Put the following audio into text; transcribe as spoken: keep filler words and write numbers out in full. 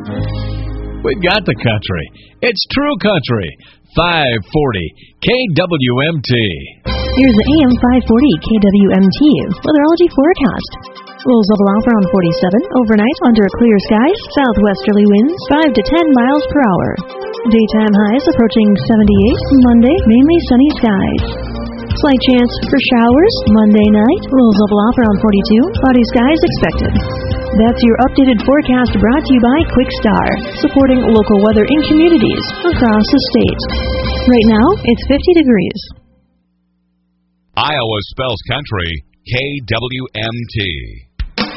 We've got the country. It's true country. five forty K W M T. Here's the A M five forty K W M T weatherology forecast. Lows level off around forty-seven. Overnight under clear skies. Southwesterly winds five to ten miles per hour. Daytime highs approaching seventy-eight. Monday, mainly sunny skies. Slight chance for showers Monday night. Lows level off around forty-two. Cloudy skies expected. That's your updated forecast brought to you by Quickstar, supporting local weather in communities across the state. Right now, it's fifty degrees. Iowa spells country K W M T.